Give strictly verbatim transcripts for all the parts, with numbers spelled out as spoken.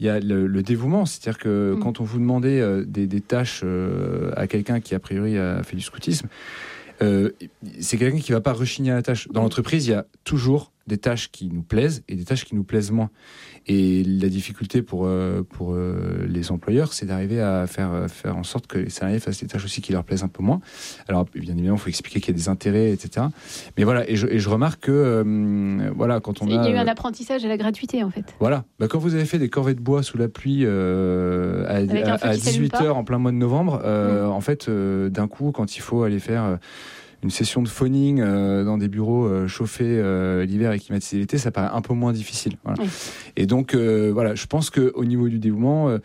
il y a le, le dévouement, c'est-à-dire que mmh. quand on vous demandait euh, des, des tâches euh, à quelqu'un qui a priori a fait du scoutisme, euh, c'est quelqu'un qui ne va pas rechigner à la tâche. Dans l'entreprise, il y a toujours des tâches qui nous plaisent et des tâches qui nous plaisent moins. Et la difficulté pour, euh, pour euh, les employeurs, c'est d'arriver à faire, faire en sorte que les salariés fassent des tâches aussi qui leur plaisent un peu moins. Alors, bien évidemment, il faut expliquer qu'il y a des intérêts, et cetera. Mais voilà, et je, et je remarque que, euh, voilà, quand on il a... Il y a eu un apprentissage à la gratuité, en fait. Voilà. Bah, quand vous avez fait des corvées de bois sous la pluie euh, à, à, à dix-huit heures en plein mois de novembre, euh, mmh. en fait, euh, d'un coup, quand il faut aller faire... Euh, une session de phoning euh, dans des bureaux euh, chauffés euh, l'hiver et climatisés l'été, ça paraît un peu moins difficile. Voilà. Oui. Et donc, euh, voilà, je pense qu'au niveau du dévouement, euh,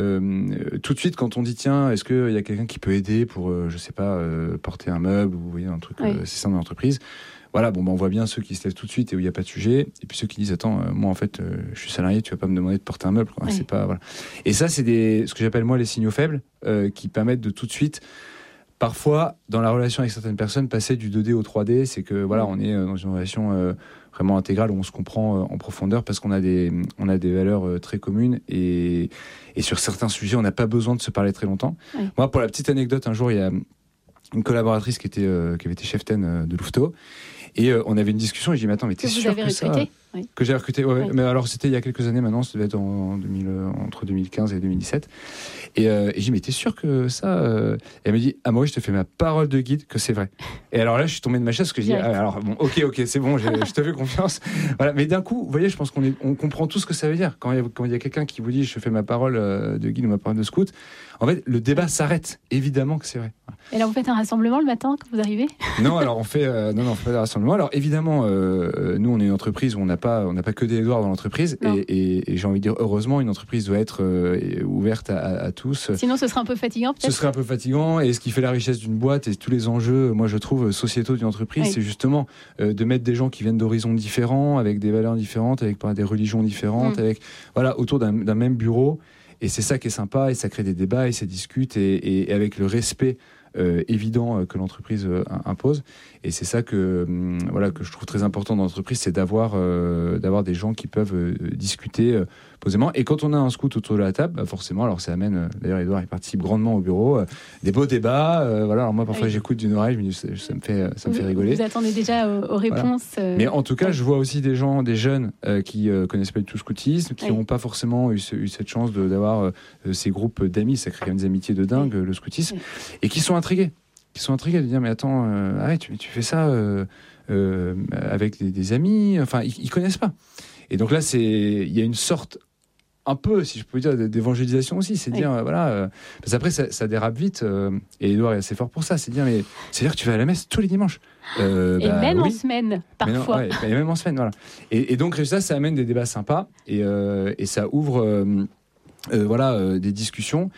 euh, tout de suite, quand on dit, tiens, est-ce qu'il y a quelqu'un qui peut aider pour, euh, je sais pas, euh, porter un meuble ou vous voyez, un truc, oui. euh, c'est ça dans l'entreprise. Voilà, bon, ben, on voit bien ceux qui se lèvent tout de suite et où il n'y a pas de sujet, et puis ceux qui disent, attends, euh, moi, en fait, euh, je suis salarié, tu vas pas me demander de porter un meuble. Quoi. Oui. C'est pas, voilà. Et ça, c'est des, ce que j'appelle, moi, les signaux faibles, euh, qui permettent de tout de suite... Parfois, dans la relation avec certaines personnes, passer du deux D au trois D, c'est que voilà, on est dans une relation euh, vraiment intégrale où on se comprend euh, en profondeur parce qu'on a des, on a des valeurs euh, très communes et, et sur certains sujets, on n'a pas besoin de se parler très longtemps. Oui. Moi, pour la petite anecdote, un jour, il y a une collaboratrice qui était, euh, qui avait été chef ten euh, de Louveteau et euh, on avait une discussion et je dis mais attends, mais t'es que sûr vous avez que recruté ça oui. Que j'ai recruté, ouais, oui. mais alors c'était il y a quelques années maintenant, ça devait être en deux mille, entre deux mille quinze et deux mille dix-sept. Et, euh, et j'ai dit, mais t'es sûr que ça euh... Et elle me dit, ah moi, je te fais ma parole de guide que c'est vrai. Et alors là, je suis tombé de ma chaise parce que je dis, ah, alors bon, ok, ok, c'est bon, je te fais confiance. Voilà. Mais d'un coup, vous voyez, je pense qu'on est, on comprend tout ce que ça veut dire. Quand il y a, quand il y a quelqu'un qui vous dit, je fais ma parole de guide ou ma parole de scout, en fait, le débat s'arrête. Évidemment que c'est vrai. Et alors, vous faites un rassemblement le matin quand vous arrivez ? Non, alors on fait, euh, non, non, on fait pas de rassemblement. Alors évidemment, euh, nous, on est une entreprise où on n'a pas, on n'a pas que des Édouard dans l'entreprise, et, et, et j'ai envie de dire, heureusement, une entreprise doit être euh, ouverte à, à, à tous. Sinon, ce serait un peu fatigant, peut-être. Ce serait un peu fatigant, et ce qui fait la richesse d'une boîte et tous les enjeux, moi, je trouve, sociétaux d'une entreprise, oui. c'est justement euh, de mettre des gens qui viennent d'horizons différents, avec des valeurs différentes, avec des religions différentes, mmh. avec voilà, autour d'un, d'un même bureau. Et c'est ça qui est sympa, et ça crée des débats, et ça discute, et, et, et avec le respect euh, évident euh, que l'entreprise euh, impose. Et c'est ça que, hum, voilà, que je trouve très important dans l'entreprise, c'est d'avoir, euh, d'avoir des gens qui peuvent euh, discuter euh, posément. Et quand on a un scout autour de la table, bah forcément, alors ça amène, euh, d'ailleurs Édouard il participe grandement au bureau, euh, des beaux débats. Euh, voilà, alors moi parfois oui. j'écoute d'une oreille, je me dis, ça, ça me fait, ça me vous, fait rigoler. Vous attendez déjà aux, aux réponses. Voilà. Euh... Mais en tout cas, ouais. je vois aussi des gens, des jeunes euh, qui euh, connaissent pas du tout le scoutisme, qui n'ont oui. pas forcément eu, ce, eu cette chance de, d'avoir euh, ces groupes d'amis, ça crée quand même des amitiés de dingue, oui. le scoutisme, oui. et qui sont intrigués. qui sont intrigués de dire mais attends euh, arrête tu, tu fais ça euh, euh, avec des, des amis enfin ils, ils connaissent pas et donc là c'est il y a une sorte un peu si je peux dire d'évangélisation aussi c'est oui. dire euh, voilà euh, parce qu'après ça, ça dérape vite euh, et Édouard est assez fort pour ça c'est dire mais c'est dire que tu vas à la messe tous les dimanches euh, et bah, même oui. en semaine parfois mais non, ouais, et même en semaine voilà et, et donc ça ça amène des débats sympas et, euh, et ça ouvre euh, Euh, voilà, euh, des discussions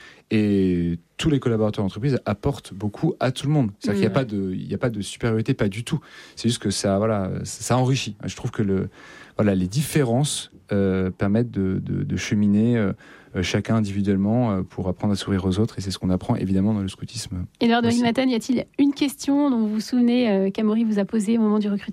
et tous les collaborateurs d'entreprise apportent beaucoup à tout le monde. C'est-à-dire mmh. qu'il n'y a pas de, il n'y a pas de supériorité, pas du tout. C'est juste que ça, voilà, ça, ça enrichit. Je trouve que le, voilà, les différences euh, permettent de, de, de cheminer euh, chacun individuellement euh, pour apprendre à sourire aux autres et c'est ce qu'on apprend évidemment dans le scoutisme. Édouard de Ringmatten, y a-t-il une question dont vous vous souvenez euh, qu'Amaury vous a posée au moment du recrutement ?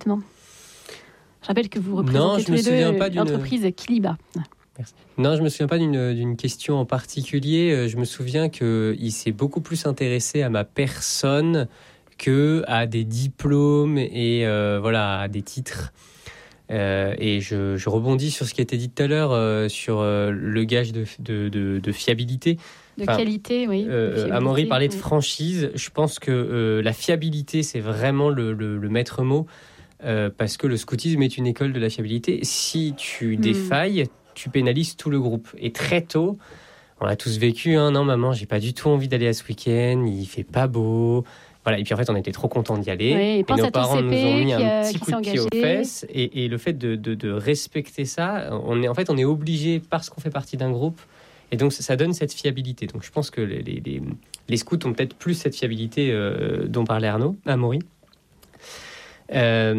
Je rappelle que vous représentez non, tous les deux l'entreprise Kiliba. Merci. Non, je me souviens pas d'une, d'une question en particulier. Je me souviens qu'il s'est beaucoup plus intéressé à ma personne que à des diplômes et euh, voilà, à des titres. Euh, et je, je rebondis sur ce qui a été dit tout à l'heure euh, sur euh, le gage de, de, de, de fiabilité. De enfin, qualité, oui. Euh, Amaury parlait de franchise. Je pense que euh, la fiabilité, c'est vraiment le, le, le maître mot euh, parce que le scoutisme est une école de la fiabilité. Si tu hmm. défailles, tu pénalises tout le groupe. Et très tôt, on a tous vécu, hein, non maman, j'ai pas du tout envie d'aller à ce week-end, il fait pas beau. Voilà, et puis en fait, on était trop contents d'y aller. Oui, et, et nos parents nous ont mis un petit coup de pied aux fesses. Et, et le fait de, de, de respecter ça, on est, en fait, on est obligé parce qu'on fait partie d'un groupe. Et donc, ça, ça donne cette fiabilité. Donc, je pense que les, les, les scouts ont peut-être plus cette fiabilité euh, dont parlait Arnaud, Amaury. Euh,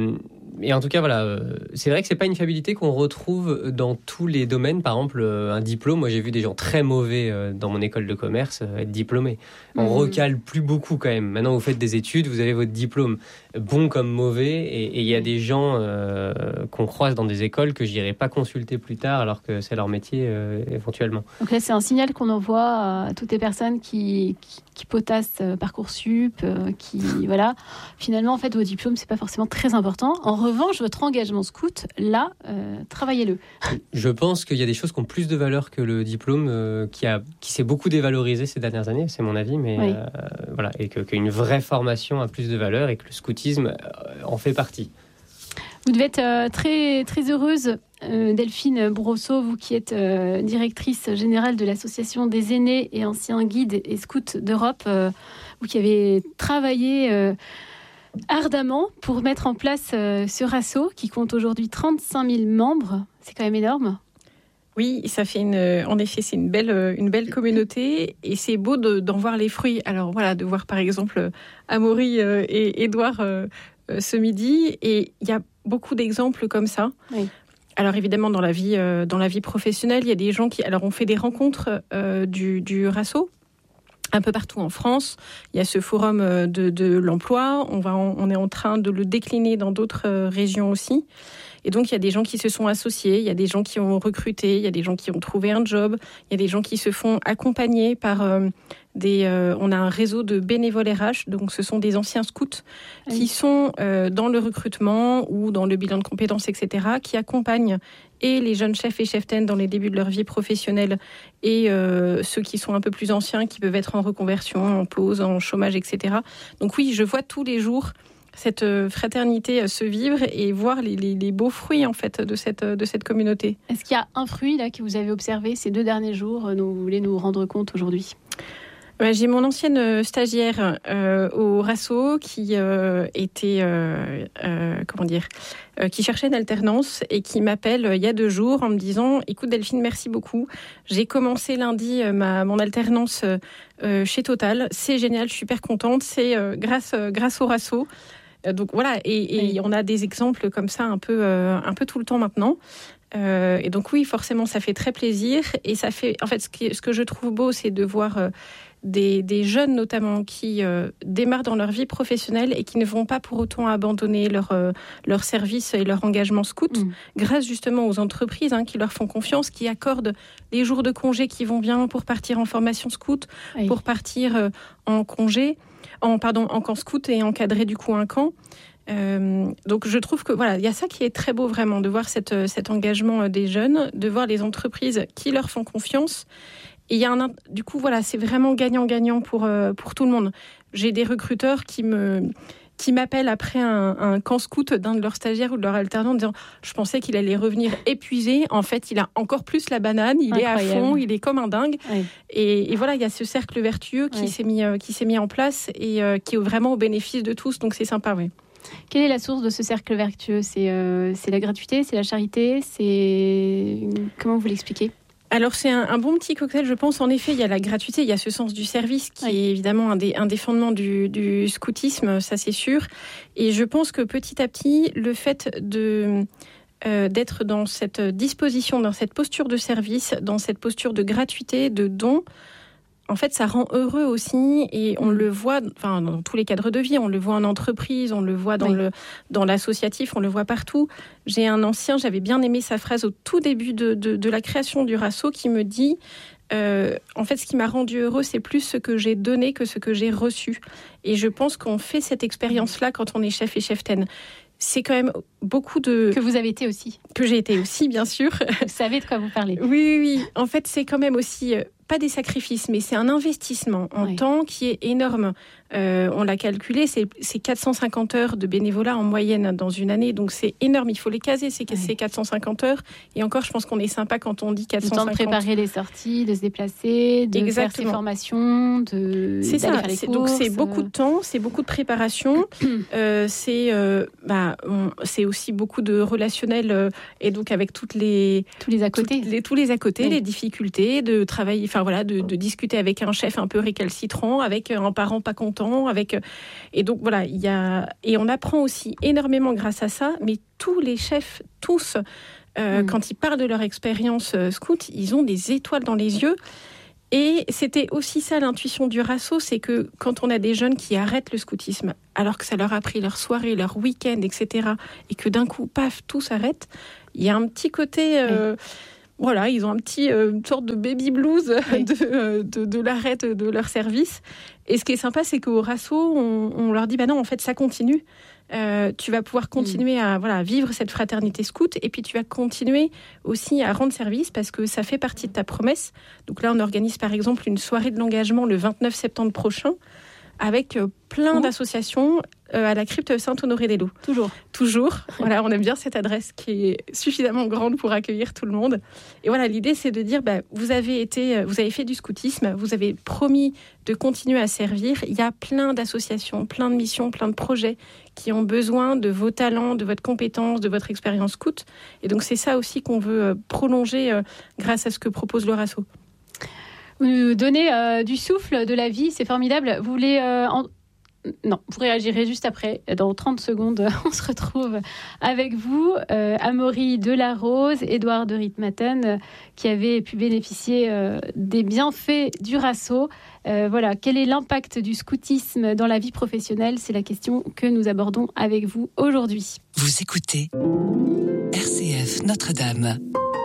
et en tout cas, voilà, euh, c'est vrai que c'est pas une fiabilité qu'on retrouve dans tous les domaines. Par exemple, euh, un diplôme, moi j'ai vu des gens très mauvais euh, dans mon école de commerce euh, être diplômés. On mmh. recale plus beaucoup quand même. Maintenant, vous faites des études, vous avez votre diplôme, bon comme mauvais, et il y a des gens euh, qu'on croise dans des écoles que je n'irai pas consulter plus tard, alors que c'est leur métier euh, éventuellement. Donc là, c'est un signal qu'on envoie à toutes les personnes qui, qui, qui potassent euh, Parcoursup, euh, qui, voilà. Finalement, en fait, vos diplômes, c'est pas forcément très important. En revanche, votre engagement scout, là, euh, travaillez-le. Je pense qu'il y a des choses qui ont plus de valeur que le diplôme, euh, qui, a, qui s'est beaucoup dévalorisé ces dernières années, c'est mon avis, mais oui. euh, voilà, et que, qu'une vraie formation a plus de valeur et que le scoutisme euh, en fait partie. Vous devez être euh, très, très heureuse, euh, Delphine Brosseau, vous qui êtes euh, directrice générale de l'Association des aînés et anciens guides et scouts d'Europe, euh, vous qui avez travaillé euh, ardemment pour mettre en place euh, ce RASSO qui compte aujourd'hui trente-cinq mille membres. C'est quand même énorme. Oui, ça fait une, en effet, c'est une belle, une belle communauté et c'est beau de, d'en voir les fruits. Alors voilà, de voir par exemple Amaury euh, et Édouard euh, ce midi, et il y a beaucoup d'exemples comme ça. Oui. Alors évidemment, dans la vie, euh, dans la vie professionnelle, il y a des gens qui, alors on fait des rencontres euh, du, du RASSO un peu partout en France. Il y a ce forum de, de l'emploi. On va, en, on est en train de le décliner dans d'autres euh, régions aussi. Et donc, il y a des gens qui se sont associés, il y a des gens qui ont recruté, il y a des gens qui ont trouvé un job, il y a des gens qui se font accompagner par euh, des... Euh, on a un réseau de bénévoles R H, donc ce sont des anciens scouts oui. qui sont euh, dans le recrutement ou dans le bilan de compétences, et cetera, qui accompagnent et les jeunes chefs et cheftaines dans les débuts de leur vie professionnelle et euh, ceux qui sont un peu plus anciens, qui peuvent être en reconversion, en pause, en chômage, et cetera. Donc oui, je vois tous les jours cette fraternité se vivre et voir les, les, les beaux fruits en fait de cette, de cette communauté. Est-ce qu'il y a un fruit là que vous avez observé ces deux derniers jours dont vous voulez nous rendre compte aujourd'hui ? Ouais, j'ai mon ancienne stagiaire euh, au RASSO qui euh, était euh, euh, comment dire euh, qui cherchait une alternance et qui m'appelle euh, il y a deux jours en me disant écoute Delphine, merci beaucoup, j'ai commencé lundi euh, ma mon alternance euh, chez Total, c'est génial, je suis super contente, c'est euh, grâce euh, grâce au RASSO. Donc voilà, et, et oui. on a des exemples comme ça un peu, euh, un peu tout le temps maintenant. Euh, et donc oui, forcément, ça fait très plaisir. Et ça fait, en fait, ce, qui, ce que je trouve beau, c'est de voir euh, des, des jeunes notamment qui euh, démarrent dans leur vie professionnelle et qui ne vont pas pour autant abandonner leur, euh, leur service et leur engagement scout, mmh. grâce justement aux entreprises hein, qui leur font confiance, qui accordent les jours de congé qui vont bien pour partir en formation scout, oui. pour partir euh, en congé. En, pardon, en camp scout et encadrer du coup un camp. Euh, donc je trouve que voilà, il y a ça qui est très beau vraiment, de voir cette, cet engagement des jeunes, de voir les entreprises qui leur font confiance. Et il y a un, du coup voilà, c'est vraiment gagnant-gagnant pour, euh, pour tout le monde. J'ai des recruteurs qui me... qui m'appellent après un, un camp scout d'un de leurs stagiaires ou de leur alternant en disant « Je pensais qu'il allait revenir épuisé. En fait, il a encore plus la banane. Il Incroyable. Est à fond. Il est comme un dingue. Oui. » Et, et voilà, il y a ce cercle vertueux qui, oui. s'est, mis, euh, qui s'est mis en place et euh, qui est vraiment au bénéfice de tous. Donc, c'est sympa, oui. Quelle est la source de ce cercle vertueux ? C'est, euh, c'est la gratuité ? C'est la charité ? C'est... Comment vous l'expliquez ? Alors, c'est un, un bon petit cocktail, je pense. En effet, il y a la gratuité, il y a ce sens du service qui oui. est évidemment un des, un des fondements du, du scoutisme, ça c'est sûr. Et je pense que petit à petit, le fait de, euh, d'être dans cette disposition, dans cette posture de service, dans cette posture de gratuité, de don, en fait, ça rend heureux aussi, et on le voit, enfin, dans tous les cadres de vie, on le voit en entreprise, on le voit dans, oui. le, dans l'associatif, on le voit partout. J'ai un ancien, j'avais bien aimé sa phrase au tout début de, de, de la création du RASSO qui me dit euh, en fait, ce qui m'a rendu heureux, c'est plus ce que j'ai donné que ce que j'ai reçu. Et je pense qu'on fait cette expérience-là quand on est chef et cheftaine. C'est quand même beaucoup de... Que vous avez été aussi. Que j'ai été aussi, bien sûr. Vous savez de quoi vous parlez. Oui, oui, oui. En fait, c'est quand même aussi... Euh, pas des sacrifices, mais c'est un investissement en oui. temps qui est énorme. Euh, on l'a calculé, c'est, c'est quatre cent cinquante heures de bénévolat en moyenne dans une année, donc c'est énorme. Il faut les caser, ces, oui. ces quatre cent cinquante heures. Et encore, je pense qu'on est sympa quand on dit quatre cent cinquante. Le temps de préparer les sorties, de se déplacer, de Exactement. Faire ses formations, de c'est d'aller ça. faire les c'est, courses. Donc c'est beaucoup de temps, c'est beaucoup de préparation. euh, c'est, euh, bah, on, c'est aussi beaucoup de relationnel euh, et donc avec toutes les tous les à côté, les, tous les à côté, oui. les difficultés de travailler. Enfin enfin voilà, de, de discuter avec un chef un peu récalcitrant, avec un parent pas content, avec et donc voilà, il y a et on apprend aussi énormément grâce à ça. Mais tous les chefs, tous, euh, mmh. quand ils parlent de leur expérience euh, scout, ils ont des étoiles dans les yeux. Et c'était aussi ça l'intuition du Rasso, c'est que quand on a des jeunes qui arrêtent le scoutisme, alors que ça leur a pris leur soirée, leur week-end, et cetera, et que d'un coup, paf, tout s'arrête, il y a un petit côté... Euh, oui. Voilà, ils ont un petit, euh, une sorte de baby blues oui. de, euh, de, de l'arrêt de, de leur service. Et ce qui est sympa, c'est qu'au Rasso, on, on leur dit, bah non, en fait, ça continue. Euh, tu vas pouvoir continuer mmh. à voilà, vivre cette fraternité scout et puis tu vas continuer aussi à rendre service parce que ça fait partie de ta promesse. Donc là, on organise par exemple une soirée de l'engagement le vingt-neuf septembre prochain avec euh, plein mmh. d'associations euh, à la crypte Saint-Honoré-des-Loups. Toujours. Toujours. Voilà, on aime bien cette adresse qui est suffisamment grande pour accueillir tout le monde. Et voilà, l'idée, c'est de dire, bah, vous avez été, vous avez fait du scoutisme, vous avez promis de continuer à servir. Il y a plein d'associations, plein de missions, plein de projets qui ont besoin de vos talents, de votre compétence, de votre expérience scout. Et donc, c'est ça aussi qu'on veut prolonger euh, grâce à ce que propose le Rasso. Vous nous donnez euh, du souffle, de la vie, c'est formidable. Vous voulez... Euh, en... Non, vous réagirez juste après. Dans trente secondes, on se retrouve avec vous. Euh, Amaury Delarose, Édouard de Ritmaten, euh, qui avait pu bénéficier euh, des bienfaits du Rasso. Euh, voilà, quel est l'impact du scoutisme dans la vie professionnelle ? C'est la question que nous abordons avec vous aujourd'hui. Vous écoutez R C F Notre-Dame.